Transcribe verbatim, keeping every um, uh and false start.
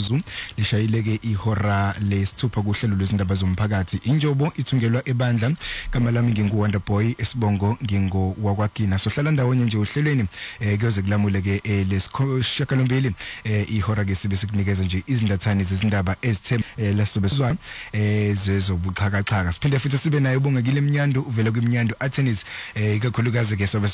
mizuzu lishayileke ihora lesithupha kuhlelo lwezindaba zomphakathi. Injobo ithungelwa ebandla, kama lami ngingu Wonderboy, esibongo ngingo wakwagina. Sohlala ndawonye nje uhlelweni eh kuyoze kulamule ke eh, lesikhashakalombili eh ihora ke sibe sikunikeza nje izindathani zezindaba ezithe eh, lasobe sizwa eh zezobuxhakaxhaka. Siphinde futhi sibe naye ubongekile Mnyandu uvela kwimnyandu attorneys eh ikakhulukazi ke sobe